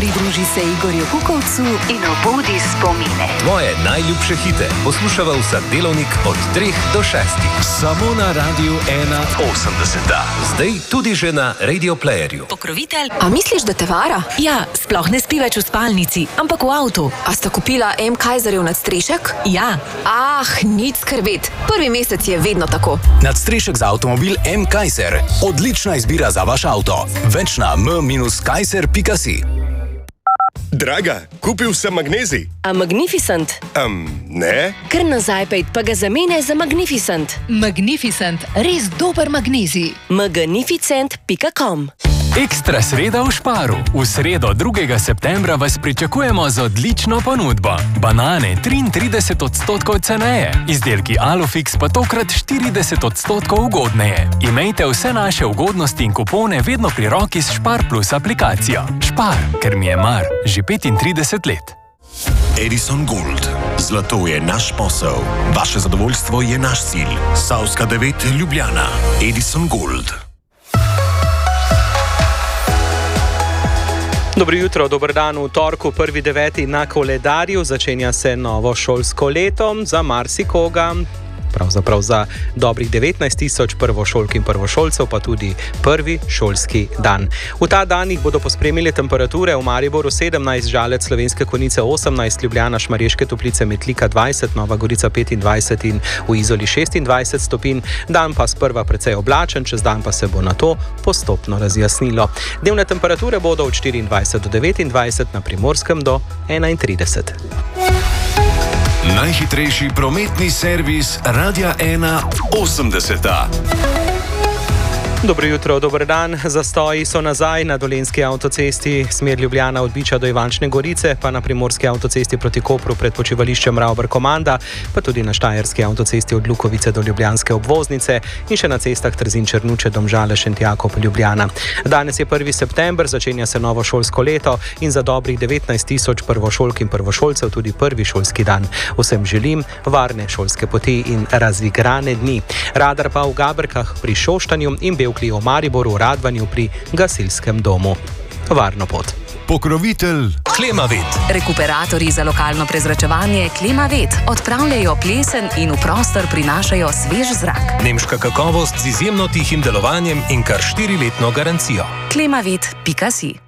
Pridruži se Igorju Kukovcu in obudi spomine. Tvoje najljubše hite poslušava vsak delovnik od 3 do 6. Samo na Radiu 1.80. Zdaj tudi že na Radio Playerju. Pokrovitelj. A misliš, da te vara? Ja, sploh ne spi več v spalnici, ampak v avtu. A sta kupila M. Kaiserjev nadstrešek? Ja. Nič skrbeti. Prvi mesec je vedno tako. Nadstrešek za avtomobil M. Kaiser. Odlična izbira za vaš avto. Več na m-kaiser.si. Draga, kupil sem magnezij. A Magnificent? Ne. Kar nazaj pejt, pa ga zamene za Magnificent. Magnificent, res dober magnezij. Magnificent.com. Ekstra sreda v Šparu. V sredo 2. septembra vas pričakujemo z odlično ponudbo. Banane 33% ceneje, izdelki Alufix pa tokrat 40% ugodneje. Imejte vse naše ugodnosti in kupone vedno pri roki s Špar Plus aplikacijo. Špar, ker mi je mar, že 35 let. Edison Gold. Zlato je naš posel. Vaše zadovoljstvo je naš cilj. Savska 9, Ljubljana. Edison Gold. Dobro jutro, dober dan v torku, 1.9. na koledarju. Začenja se novo šolsko leto za marsikoga. Pravzaprav za dobrih 19.000 prvošolk in prvošolcev, pa tudi prvi šolski dan. V ta dan jih bodo pospremile temperature v Mariboru 17, Žalec, Slovenske Konjice 18, Ljubljana, Šmarješke Toplice, Metlika 20, Nova Gorica 25 in v Izoli 26 stopinj. Dan pa sprva precej oblačen, čez dan pa se bo na to postopno razjasnilo. Dnevne temperature bodo od 24 do 29, na Primorskem do 31. Najhitrejši prometni servis Radia 1.80. Dobro jutro, dober dan. Zastoji so nazaj na Dolenjski avtocesti, smer Ljubljana od Biča do Ivančne Gorice, pa na Primorski avtocesti proti Kopru pred počivališčem Ravbar-Komanda, pa tudi na Štajerski avtocesti od Lukovice do Ljubljanske obvoznice in še na cestah Trzin-Črnuče, Domžale, Šentjakov, Ljubljana. Danes je 1. september, začenja se novo šolsko leto in za dobrih 19.000 prvošolk in prvošolcev tudi prvi šolski dan. Vsem želim varne šolske poti in razigrane dni. Radar pa v Gabrkah pri Šoštanju in Bevkli v Mariboru, Radvanju pri gasilskem domu. Varno pot. Pokrovitelj Klimavet. Rekuperatorji za lokalno prezračevanje Klimavet odpravljajo plesen in v prostor prinašajo svež zrak. Nemška kakovost z izjemno tihim delovanjem in kar 4-letno garancijo. Klimavet.si